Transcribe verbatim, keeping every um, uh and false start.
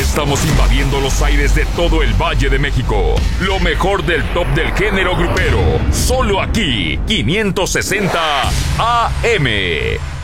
Estamos invadiendo los aires de todo el Valle de México. Lo mejor del top del género grupero. Solo aquí, quinientos sesenta A M.